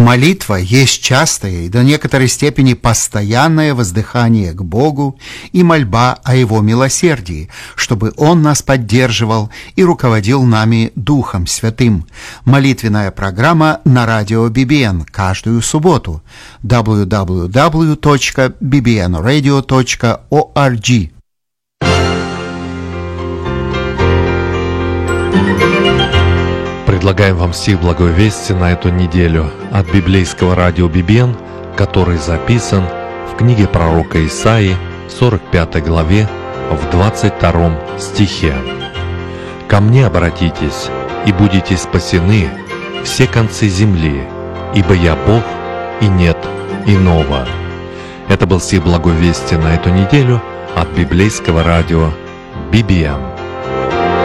Молитва есть частое и до некоторой степени постоянное воздыхание к Богу и мольба о Его милосердии, чтобы Он нас поддерживал и руководил нами Духом Святым. Молитвенная программа на радио BBN каждую субботу. www.bbnradio.org. Предлагаем вам стих Благой Вести на эту неделю от библейского радио BBN, который записан в книге пророка Исаии, 45 главе, в 22 стихе. «Ко мне обратитесь, и будете спасены все концы земли, ибо я Бог, и нет иного». Это был стих Благой Вести на эту неделю от библейского радио BBN.